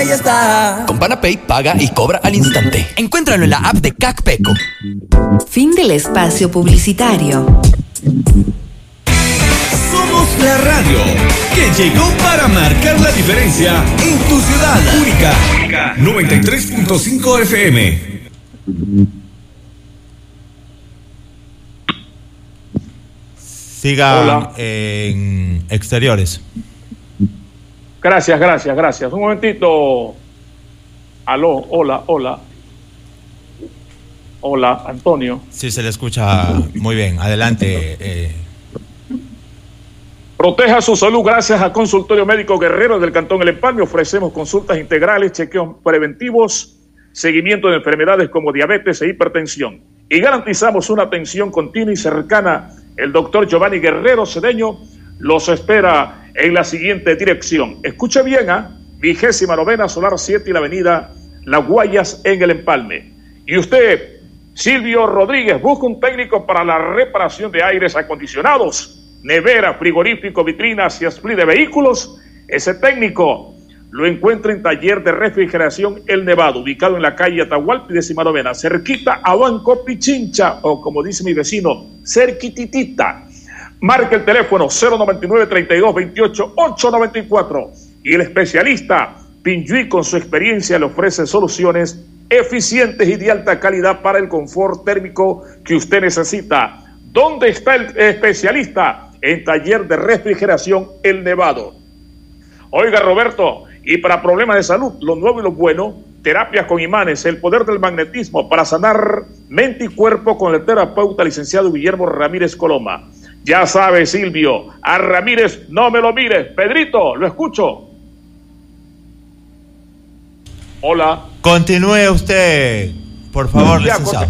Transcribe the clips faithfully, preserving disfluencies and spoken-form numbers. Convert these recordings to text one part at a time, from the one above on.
ahí está. Con Panapay paga y cobra al instante. Encuéntralo en la app de CACPECO. Fin del espacio publicitario. Somos la radio que llegó para marcar la diferencia en tu ciudad. Única, Única. noventa y tres punto cinco F M. Sigan en exteriores. Gracias, gracias, gracias. Un momentito. Aló, hola, hola. Hola, Antonio. Sí, se le escucha muy bien. Adelante. Eh. Proteja su salud gracias a Consultorio Médico Guerrero del Cantón El Empalme. Ofrecemos consultas integrales, chequeos preventivos, seguimiento de enfermedades como diabetes e hipertensión. Y garantizamos una atención continua y cercana. El doctor Giovanni Guerrero Cedeño los espera en la siguiente dirección. Escuche bien, ¿ah? ¿eh? Vigésima novena Solar siete y la avenida Las Guayas en El Empalme. Y usted, Silvio Rodríguez, busca un técnico para la reparación de aires acondicionados, nevera, frigorífico, vitrinas y split de vehículos. Ese técnico lo encuentra en Taller de Refrigeración El Nevado, ubicado en la calle Atahualpa, décima novena, cerquita a Banco Pichincha, o como dice mi vecino, cerquititita. Marca el teléfono cero noventa y nueve, treinta y dos, veintiocho, ochocientos noventa y cuatro. Y el especialista Pinjuí, con su experiencia, le ofrece soluciones eficientes y de alta calidad para el confort térmico que usted necesita. ¿Dónde está el especialista? En Taller de Refrigeración El Nevado. Oiga, Roberto, y para problemas de salud, lo nuevo y lo bueno, terapias con imanes, el poder del magnetismo para sanar mente y cuerpo con el terapeuta licenciado Guillermo Ramírez Coloma. Ya sabe, Silvio, a Ramírez no me lo mires. Pedrito, lo escucho. Hola. Continúe usted, por favor, ya, licenciado.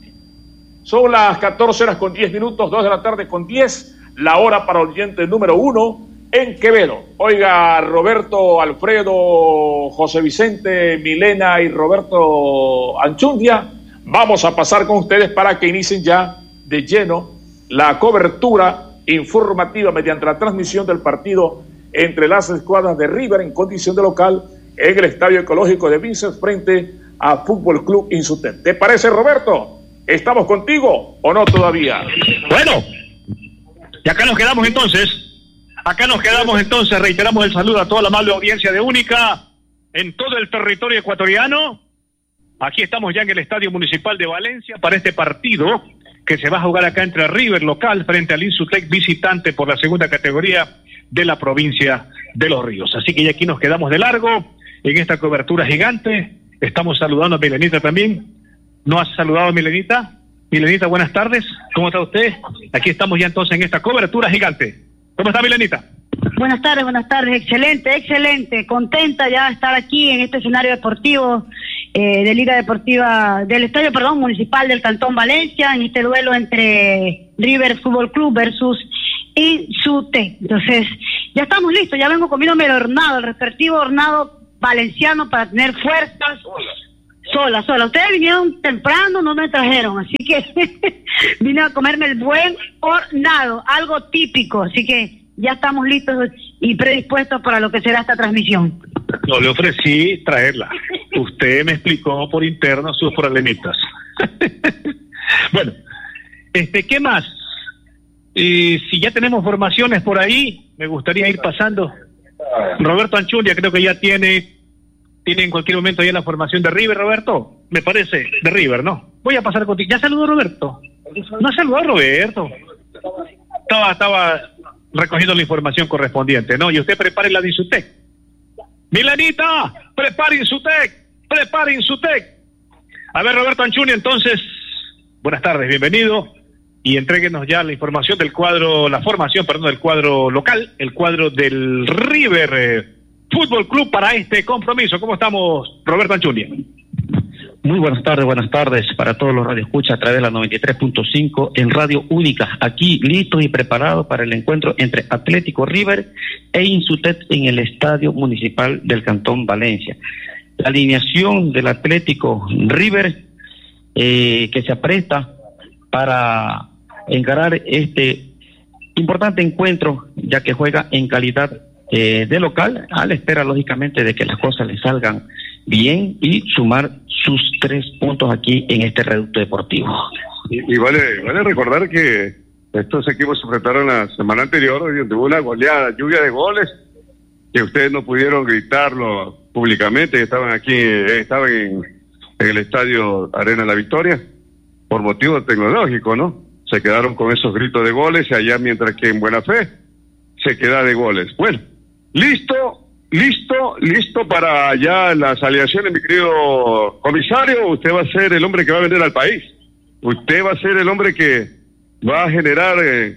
Son las catorce horas con diez minutos, dos de la tarde con diez, la hora para oyente número uno en Quevedo. Oiga, Roberto, Alfredo, José Vicente, Milena y Roberto Anchundia, vamos a pasar con ustedes para que inicien ya de lleno la cobertura informativa mediante la transmisión del partido entre las escuadras de River en condición de local en el Estadio Ecológico de Vincent frente a Fútbol Club Insutet. ¿Te parece, Roberto? ¿Estamos contigo o no todavía? Bueno, y acá nos quedamos entonces. Acá nos quedamos entonces. Reiteramos el saludo a toda la amable audiencia de Única en todo el territorio ecuatoriano. Aquí estamos ya en el Estadio Municipal de Valencia para este partido que se va a jugar acá entre River local frente al Insutec visitante por la segunda categoría de la provincia de Los Ríos. Así que ya aquí nos quedamos de largo en esta cobertura gigante. Estamos saludando a Milenita también. ¿No has saludado a Milenita? Milenita, buenas tardes. ¿Cómo está usted? Aquí estamos ya entonces en esta cobertura gigante. ¿Cómo está, Milenita? Buenas tardes, buenas tardes. Excelente, excelente. Contenta ya de estar aquí en este escenario deportivo eh, de Liga Deportiva, del Estadio, perdón, Municipal del Cantón Valencia, en este duelo entre River Fútbol Club versus Insutec. Entonces, ya estamos listos. Ya vengo comiéndome el hornado, el respectivo hornado valenciano para tener fuerzas. Sola, sola. Ustedes vinieron temprano, no me trajeron, así que vine a comerme el buen hornado, algo típico, así que ya estamos listos y predispuestos para lo que será esta transmisión. No le ofrecí traerla. Usted me explicó por interno sus problemitas. Bueno, este, ¿qué más? Eh, si ya tenemos formaciones por ahí, me gustaría ir pasando. Roberto Anchundia creo que ya tiene... Tiene en cualquier momento ya la formación de River, Roberto. Me parece, de River, ¿no? Voy a pasar contigo. ¿Ya saludó Roberto? No saludó a Roberto. Estaba, estaba recogiendo la información correspondiente, ¿no? Y usted prepare la de Insutec. Milanita, prepare Insutec, prepare Insutec. A ver, Roberto Anchuni, entonces, buenas tardes, bienvenido. Y entréguenos ya la información del cuadro, la formación, perdón, del cuadro local, el cuadro del River eh, Fútbol Club para este compromiso. ¿Cómo estamos, Roberto Anchundia? Muy buenas tardes, buenas tardes para todos los radioescuchas a través de la noventa y tres punto cinco en Radio Única, aquí listos y preparados para el encuentro entre Atlético River e Insutec en el Estadio Municipal del Cantón Valencia. La alineación del Atlético River eh, que se apresta para encarar este importante encuentro, ya que juega en calidad eh, de local, a la espera lógicamente de que las cosas le salgan bien y sumar sus tres puntos aquí en este reducto deportivo. Y, y vale, vale recordar que estos equipos se enfrentaron la semana anterior, donde hubo una goleada, lluvia de goles, que ustedes no pudieron gritarlo públicamente, estaban aquí, eh, estaban en, en el estadio Arena La Victoria, por motivo tecnológico, ¿no? Se quedaron con esos gritos de goles, y allá mientras que en Buena Fe se queda de goles. Bueno, listo, listo, listo para ya las aleaciones, mi querido comisario. Usted va a ser el hombre que va a vender al país. Usted va a ser el hombre que va a generar eh,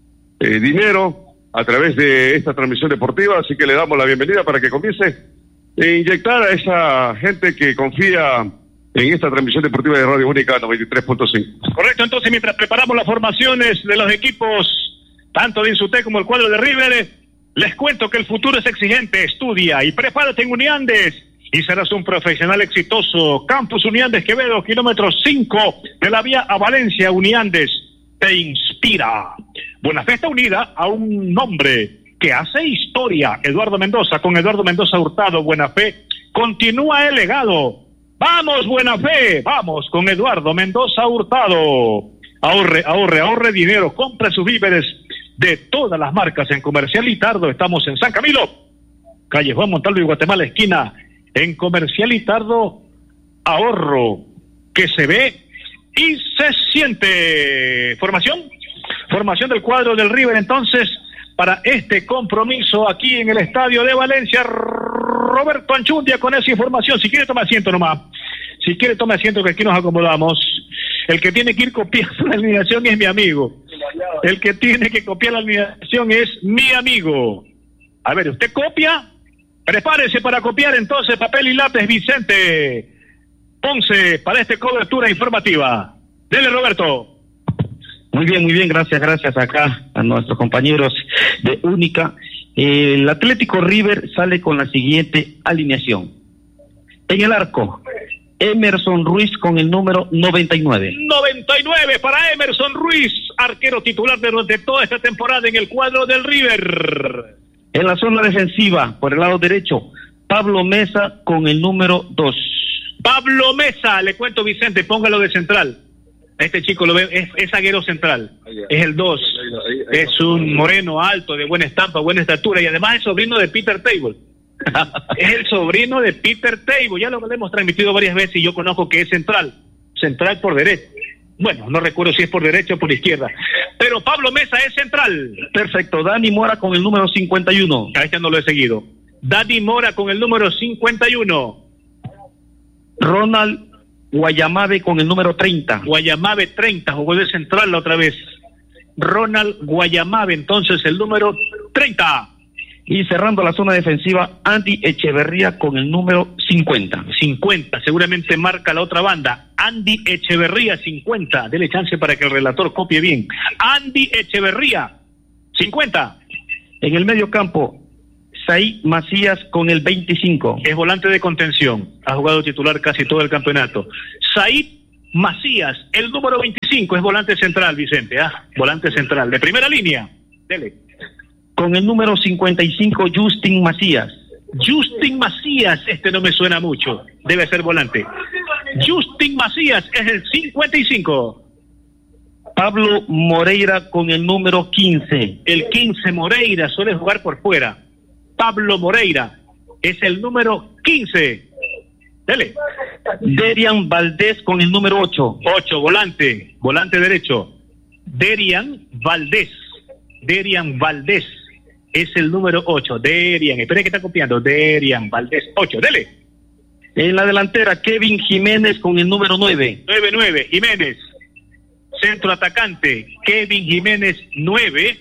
eh, dinero a través de esta transmisión deportiva, así que le damos la bienvenida para que comience a inyectar a esa gente que confía en esta transmisión deportiva de Radio Única noventa y tres punto cinco. Correcto, entonces mientras preparamos las formaciones de los equipos, tanto de Insutec como el cuadro de River, les cuento que el futuro es exigente. Estudia y prepárate en Uniandes y serás un profesional exitoso. Campus Uniandes Quevedo, kilómetro cinco de la vía a Valencia. Uniandes te inspira. Buena Fe está unida a un nombre que hace historia. Eduardo Mendoza, con Eduardo Mendoza Hurtado, Buena Fe continúa el legado. Vamos, Buena Fe, vamos con Eduardo Mendoza Hurtado. Ahorre, ahorre, ahorre dinero, compre sus víveres de todas las marcas en Comercial Litardo. Estamos en San Camilo, calle Juan Montalvo y Guatemala, esquina. En Comercial Litardo, ahorro que se ve y se siente. Formación, formación del cuadro del River entonces para este compromiso aquí en el Estadio de Valencia. Roberto Anchundia con esa información. Si quiere toma asiento nomás. Si quiere toma asiento que aquí nos acomodamos. El que tiene que ir copiando la alineación es mi amigo. El que tiene que copiar la alineación es mi amigo. A ver, ¿usted copia? Prepárese para copiar entonces papel y lápiz, Vicente Ponce, para esta cobertura informativa. Dele, Roberto. Muy bien, muy bien, gracias, gracias acá a nuestros compañeros de Única. El Atlético River sale con la siguiente alineación. En el arco, Emerson Ruiz con el número noventa y nueve. noventa y nueve para Emerson Ruiz, arquero titular durante toda esta temporada en el cuadro del River. En la zona defensiva, por el lado derecho, Pablo Mesa con el número dos. Pablo Mesa, le cuento, Vicente, póngalo de central. Este chico lo ve, es, es zaguero central, es el dos, es un moreno alto, de buena estampa, buena estatura, y además es sobrino de Peter Table. Es el sobrino de Peter Table, ya lo hemos transmitido varias veces y yo conozco que es central, central por derecha. Bueno, no recuerdo si es por derecha o por izquierda, pero Pablo Mesa es central. Perfecto, Dani Mora con el número cincuenta y uno. A este no lo he seguido. Dani Mora con el número cincuenta y uno. Ronald Guayamabe con el número treinta. Guayamabe treinta, jugó de central la otra vez. Ronald Guayamabe, entonces el número treinta. Y cerrando la zona defensiva, Andy Echeverría con el número cincuenta. cincuenta, seguramente marca la otra banda. Andy Echeverría, cincuenta. Dele chance para que el relator copie bien. Andy Echeverría, cincuenta. En el medio campo, Said Macías con el veinticinco. Es volante de contención. Ha jugado titular casi todo el campeonato. Said Macías, el número veinticinco, es volante central, Vicente. ¿ah? Volante central, de primera línea. Dele. Con el número cincuenta y cinco, Justin Macías. Justin Macías, este no me suena mucho. Debe ser volante. Justin Macías es el cincuenta y cinco. Pablo Moreira con el número quince. El quince, Moreira, suele jugar por fuera. Pablo Moreira es el número quince. Dele. Derian Valdés con el número ocho. ocho, volante, volante derecho. Derian Valdés. Derian Valdés es el número ocho. Derian, espere que está copiando. Derian Valdés, ocho, dele. En la delantera, Kevin Jiménez con el número nueve. nueve, nueve, Jiménez. Centro atacante, Kevin Jiménez, nueve.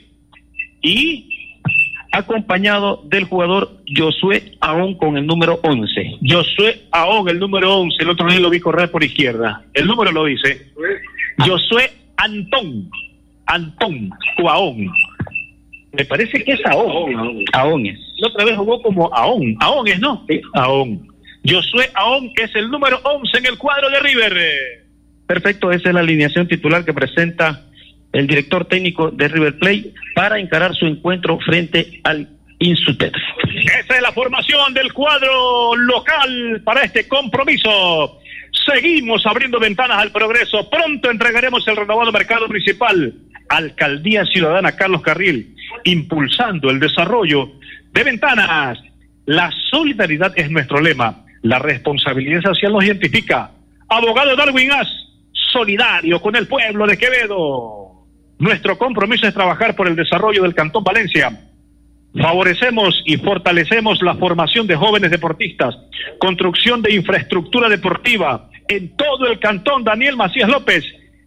Y acompañado del jugador Josué Aón con el número once. Josué Aón, el número once. El otro día lo vi correr por izquierda. El número lo dice. Josué Antón. Antón o Aón. Me parece que es Aón. Aón es. La otra vez jugó como Aón. Aón es, ¿no? Sí. Aón. Josué Aón es el número once en el cuadro de River. Perfecto, esa es la alineación titular que presenta el director técnico de River Plate para encarar su encuentro frente al Insutec. Esa es la formación del cuadro local para este compromiso. Seguimos abriendo ventanas al progreso. Pronto entregaremos el renovado mercado municipal. Alcaldía Ciudadana Carlos Carril, impulsando el desarrollo de ventanas. La solidaridad es nuestro lema. La responsabilidad social nos identifica. Abogado Darwin As, solidario con el pueblo de Quevedo. Nuestro compromiso es trabajar por el desarrollo del Cantón Valencia. Favorecemos y fortalecemos la formación de jóvenes deportistas, construcción de infraestructura deportiva en todo el Cantón. Daniel Macías López.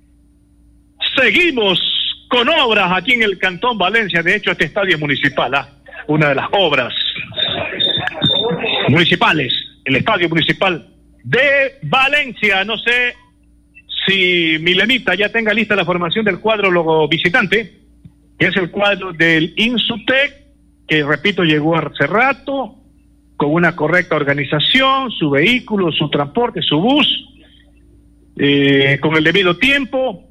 Seguimos con obras aquí en el Cantón Valencia. De hecho, este estadio es municipal, ¿ah? Una de las obras municipales, el estadio municipal de Valencia. No sé si Milenita ya tenga lista la formación del cuadro logo visitante, que es el cuadro del Insutec, que repito, llegó hace rato, con una correcta organización, su vehículo, su transporte, su bus, eh, con el debido tiempo.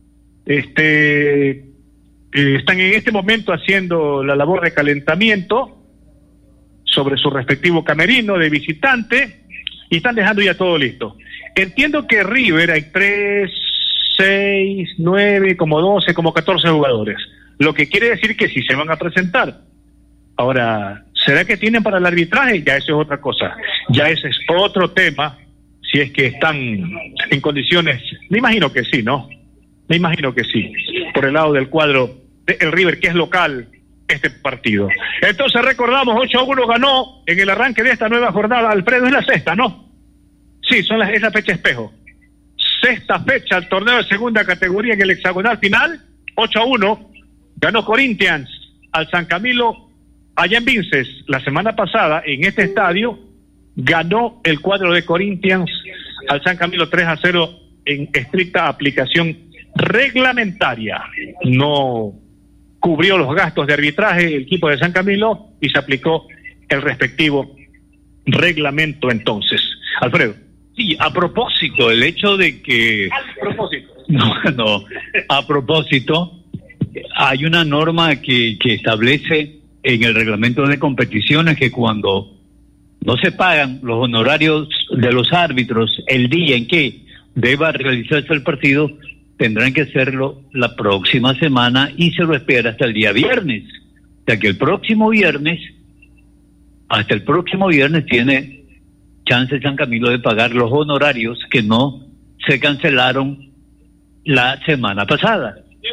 Este, eh, están en este momento haciendo la labor de calentamiento sobre su respectivo camerino de visitante y están dejando ya todo listo. Entiendo que River hay tres, seis, nueve, como doce, como catorce jugadores, lo que quiere decir que sí se van a presentar. Ahora, ¿será que tienen para el arbitraje? Ya eso es otra cosa. Ya ese es otro tema, si es que están en condiciones. Me imagino que sí, ¿no? Me imagino que sí. Por el lado del cuadro del River, que es local, este partido. Entonces recordamos, ocho a uno ganó en el arranque de esta nueva jornada. Alfredo, es la sexta, ¿no? Sí, son las, esa fecha espejo. Sexta fecha al torneo de segunda categoría en el hexagonal final. ocho a uno ganó Corinthians al San Camilo. Allá en Vinces, la semana pasada, en este estadio, ganó el cuadro de Corinthians al San Camilo tres a cero en estricta aplicación reglamentaria. No cubrió los gastos de arbitraje el equipo de San Camilo y se aplicó el respectivo reglamento entonces. Alfredo. Sí, a propósito, el hecho de que... A propósito. No, no, a propósito, hay una norma que, que establece en el reglamento de competiciones que cuando no se pagan los honorarios de los árbitros el día en que deba realizarse el partido, tendrán que hacerlo la próxima semana y se lo espera hasta el día viernes. O sea que el próximo viernes, hasta el próximo viernes tiene chance San Camilo de pagar los honorarios que no se cancelaron la semana pasada.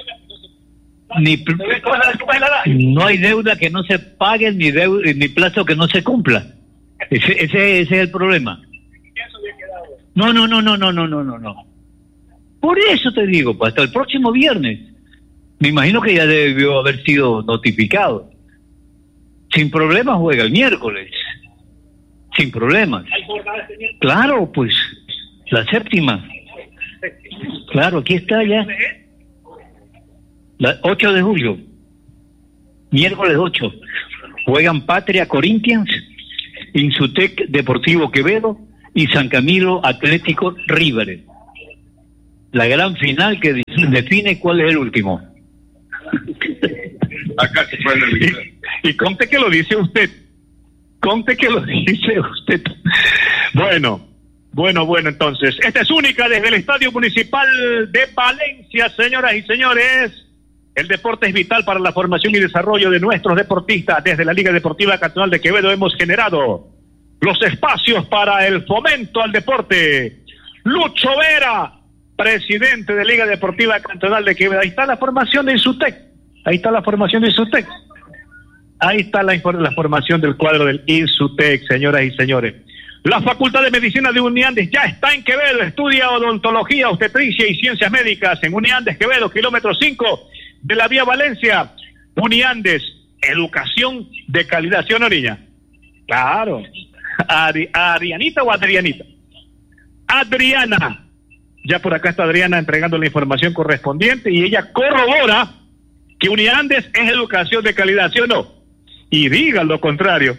Ni pl- no hay deuda que no se pague, ni deuda, ni plazo que no se cumpla. Ese, ese, ese es el problema. No, no, no, no, no, no, no, no, no. Por eso te digo, pues hasta el próximo viernes. Me imagino que ya debió haber sido notificado. Sin problemas juega el miércoles. Sin problemas. Claro, pues la séptima. Claro, aquí está ya. La ocho de julio, miércoles ocho, juegan Patria Corinthians, Insutec Deportivo Quevedo y San Camilo Atlético River. La gran final que define cuál es el último. Acá se puede olvidar. Y, y conte que lo dice usted. Conte que lo dice usted. Bueno, bueno, bueno, entonces. Esta es única desde el Estadio Municipal de Valencia, señoras y señores. El deporte es vital para la formación y desarrollo de nuestros deportistas. Desde la Liga Deportiva Cantonal de Quevedo hemos generado los espacios para el fomento al deporte. Lucho Vera, presidente de Liga Deportiva Cantonal de Quevedo. Ahí está la formación de Insutec. Ahí está la formación de Insutec. Ahí está la, la formación del cuadro del Insutec, señoras y señores. La Facultad de Medicina de Uniandes ya está en Quevedo. Estudia odontología, obstetricia y ciencias médicas en Uniandes, Quevedo, kilómetro cinco de la vía Valencia. Uniandes, educación de calidad, ¿sí o no, niña? Claro. Ari, ¿Arianita o Adrianita? Adriana. Ya por acá está Adriana entregando la información correspondiente y ella corrobora que Uniandes es educación de calidad, ¿sí o no? Y digan lo contrario.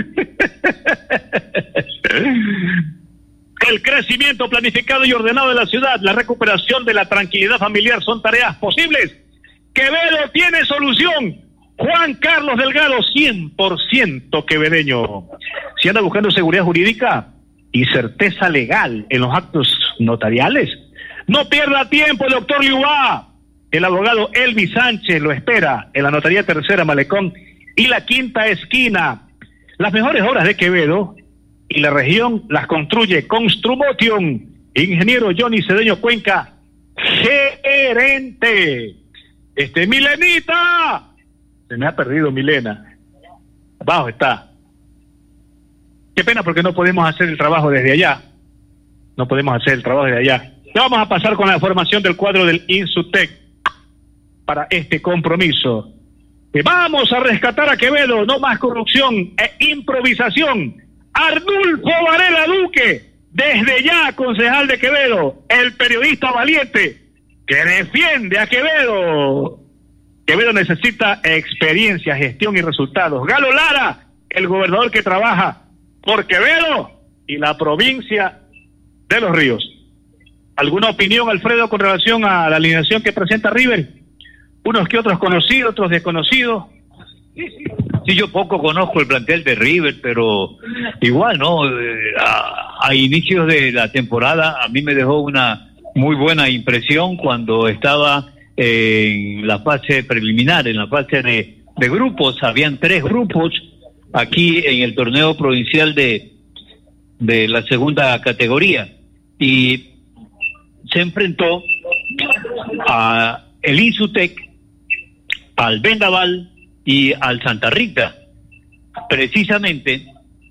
El crecimiento planificado y ordenado de la ciudad, la recuperación de la tranquilidad familiar son tareas posibles. Quevedo tiene solución. Juan Carlos Delgado, cien por ciento quevedeño. Si anda buscando seguridad jurídica y certeza legal en los actos notariales, no pierda tiempo, el doctor Liuá. El abogado Elvis Sánchez lo espera en la notaría Tercera Malecón y la Quinta Esquina. Las mejores obras de Quevedo y la región las construye Construmotion. Ingeniero Johnny Cedeño Cuenca, gerente. Este, Milenita. Se me ha perdido Milena. Abajo está. Qué pena porque no podemos hacer el trabajo desde allá. No podemos hacer el trabajo desde allá. Ya vamos a pasar con la formación del cuadro del Insutec para este compromiso. Que vamos a rescatar a Quevedo, no más corrupción e improvisación. Arnulfo Varela Duque, desde ya concejal de Quevedo, el periodista valiente que defiende a Quevedo. Quevedo necesita experiencia, gestión y resultados. Galo Lara, el gobernador que trabaja por Quevedo y la provincia de Los Ríos. ¿Alguna opinión, Alfredo, con relación a la alineación que presenta River? Unos que otros conocidos, otros desconocidos. Sí, yo poco conozco el plantel de River, pero igual, ¿no? Eh, a, a inicios de la temporada a mí me dejó una muy buena impresión cuando estaba en la fase preliminar, en la fase de, de grupos. Habían tres grupos aquí en el torneo provincial de, de la segunda categoría y se enfrentó a el Insutec, al Vendaval y al Santa Rita. Precisamente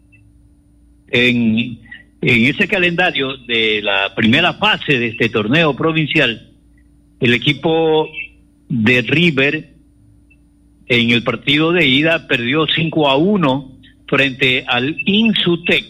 en, en ese calendario de la primera fase de este torneo provincial, el equipo de River en el partido de ida perdió cinco a uno frente al Insutec.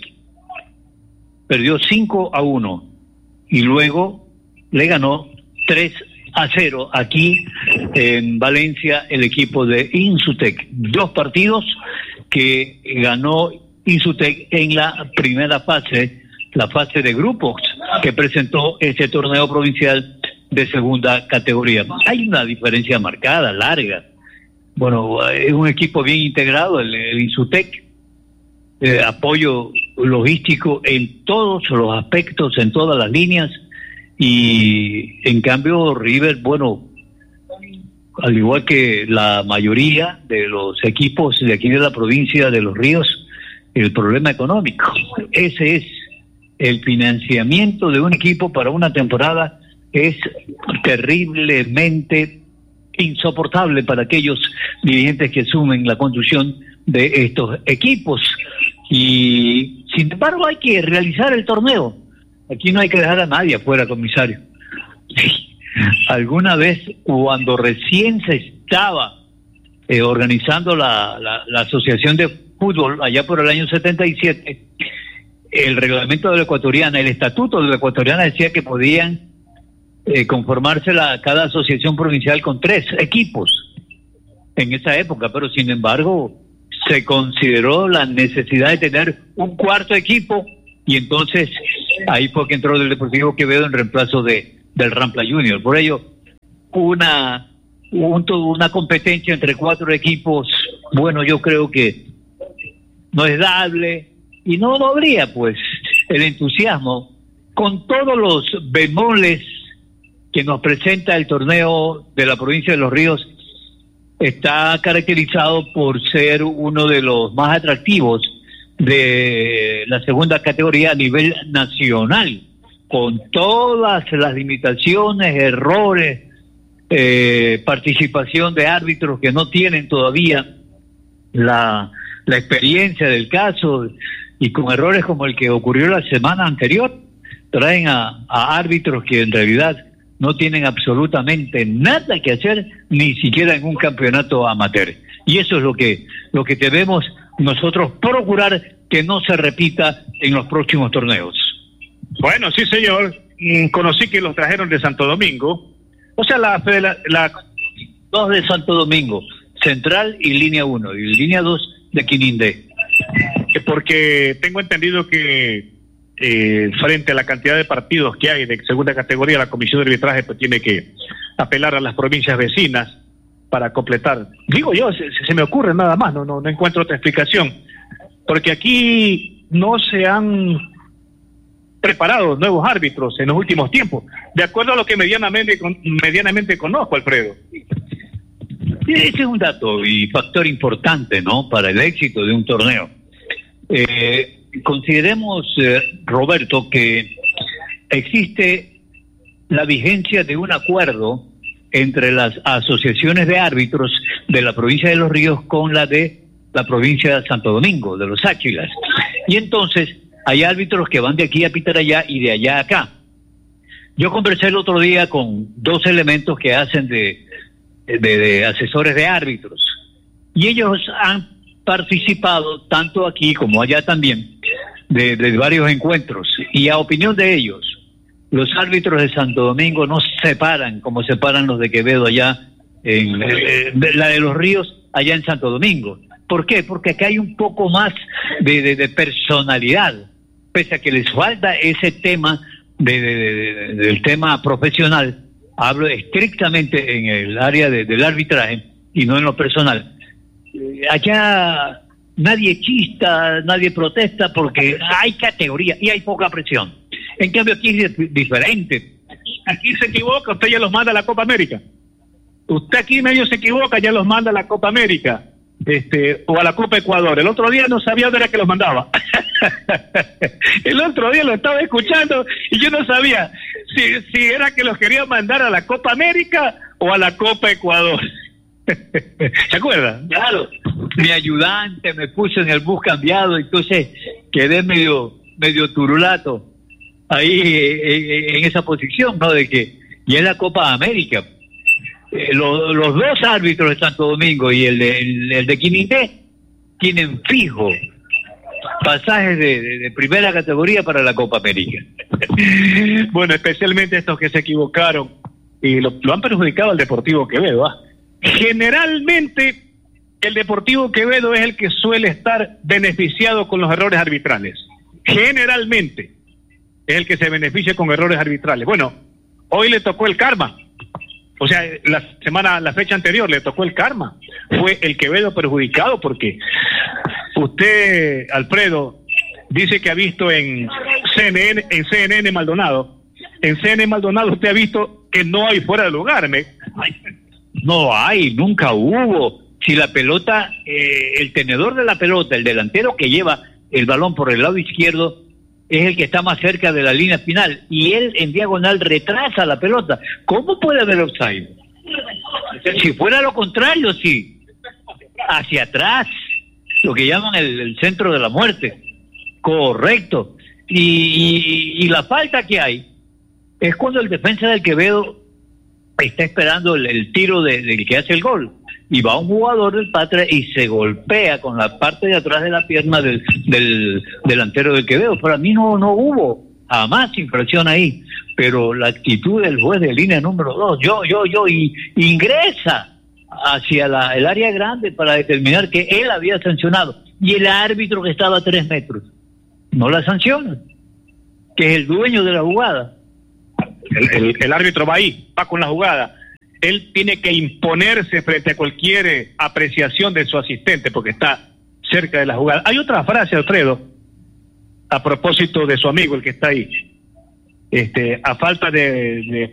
Perdió cinco a uno y luego le ganó tres a cero aquí en Valencia el equipo de Insutec. Dos partidos que ganó Insutec en la primera fase, la fase de grupos que presentó este torneo provincial de segunda categoría. Hay una diferencia marcada, larga. Bueno, es un equipo bien integrado, el, el Insutec, eh, apoyo logístico en todos los aspectos, en todas las líneas, y en cambio River, bueno, al igual que la mayoría de los equipos de aquí de la provincia de Los Ríos, el problema económico. Ese es el financiamiento de un equipo para una temporada, es terriblemente insoportable para aquellos dirigentes que asumen la conducción de estos equipos. Y sin embargo hay que realizar el torneo. Aquí no hay que dejar a nadie afuera, comisario. Alguna vez, cuando recién se estaba eh, organizando la, la, la asociación de fútbol, allá por el año setenta y siete, el reglamento de la Ecuatoriana, el estatuto de la Ecuatoriana decía que podían eh, conformarse la, cada asociación provincial con tres equipos en esa época, pero sin embargo se consideró la necesidad de tener un cuarto equipo y entonces ahí fue que entró el Deportivo Quevedo en reemplazo de del Rampla Junior. Por ello, una un, una competencia entre cuatro equipos, bueno, yo creo que no es dable y no, no habría pues el entusiasmo con todos los bemoles que nos presenta el torneo de la provincia de Los Ríos. Está caracterizado por ser uno de los más atractivos de la segunda categoría a nivel nacional, con todas las limitaciones, errores, eh, participación de árbitros que no tienen todavía la, la experiencia del caso, y con errores como el que ocurrió la semana anterior, traen a, a árbitros que en realidad no tienen absolutamente nada que hacer, ni siquiera en un campeonato amateur. Y eso es lo que, lo que debemos nosotros procurar que no se repita en los próximos torneos. Bueno, sí, señor. Mm, conocí que los trajeron de Santo Domingo. O sea, la, la, la... dos de Santo Domingo, Central y Línea uno, y Línea dos de Quinindé. Porque tengo entendido que eh, frente a la cantidad de partidos que hay de segunda categoría, la Comisión de Arbitraje pues tiene que apelar a las provincias vecinas para completar. Digo yo, se, se me ocurre nada más, no, no, no encuentro otra explicación. Porque aquí no se han preparado nuevos árbitros en los últimos tiempos, de acuerdo a lo que medianamente, medianamente conozco, Alfredo. Ese es un dato y factor importante, ¿no?, para el éxito de un torneo. Eh, consideremos, eh, Roberto, que existe la vigencia de un acuerdo entre las asociaciones de árbitros de la provincia de Los Ríos con la de la provincia de Santo Domingo, de los Áchilas. Y entonces hay árbitros que van de aquí a pitar allá y de allá a acá. Yo conversé el otro día con dos elementos que hacen de, de, de asesores de árbitros, y ellos han participado tanto aquí como allá también de, de varios encuentros, y a opinión de ellos, los árbitros de Santo Domingo no se separan como se paran los de Quevedo allá, en eh, de la de Los Ríos allá en Santo Domingo. ¿Por qué? Porque acá hay un poco más de, de, de personalidad, pese a que les falta ese tema de, de, de, de, del tema profesional. Hablo estrictamente en el área de, del arbitraje y no en lo personal. Eh, allá nadie chista, nadie protesta porque hay categoría y hay poca presión. En cambio aquí es diferente. Aquí se equivoca, usted ya los manda a la Copa América. Usted aquí medio se equivoca, ya los manda a la Copa América. Este, o a la Copa Ecuador. El otro día no sabía dónde era que los mandaba. El otro día lo estaba escuchando y yo no sabía si, si era que los quería mandar a la Copa América o a la Copa Ecuador. ¿Se acuerdan? Claro. Mi ayudante me puso en el bus cambiado, entonces quedé medio, medio turulato ahí en, en esa posición, ¿no? De que ya es la Copa América. Eh, los, los dos árbitros de Santo Domingo y el de, el, el de Quinité tienen fijo pasajes de, de, de primera categoría para la Copa América. Bueno, especialmente estos que se equivocaron y lo, lo han perjudicado al Deportivo Quevedo. ¿ah? Generalmente el Deportivo Quevedo es el que suele estar beneficiado con los errores arbitrales. Generalmente es el que se beneficia con errores arbitrales. Bueno, hoy le tocó el karma. O sea, la semana, la fecha anterior le tocó el karma. Fue el Quevedo perjudicado porque usted, Alfredo, dice que ha visto en C N N, en C N N Maldonado, en C N N Maldonado usted ha visto que no hay fuera de lugar. ¿me? No hay, nunca hubo. Si la pelota, eh, el tenedor de la pelota, el delantero que lleva el balón por el lado izquierdo, es el que está más cerca de la línea final, y él en diagonal retrasa la pelota. ¿Cómo puede haber offside? Si fuera lo contrario, sí. Hacia atrás, lo que llaman el, el centro de la muerte. Correcto. Y, y, y la falta que hay es cuando el defensa del Quevedo está esperando el, el tiro de, del que hace el gol. Y va un jugador del Patria y se golpea con la parte de atrás de la pierna del, del delantero del Quevedo. Para mí no, no hubo jamás infracción ahí, pero la actitud del juez de línea número dos, yo, yo, yo, y ingresa hacia la, el área grande para determinar que él había sancionado, y el árbitro que estaba a tres metros no la sanciona, que es el dueño de la jugada. El, el, el árbitro va ahí, va con la jugada. Él tiene que imponerse frente a cualquier apreciación de su asistente porque está cerca de la jugada. Hay otra frase, Alfredo, a propósito de su amigo, el que está ahí. Este, a falta de, de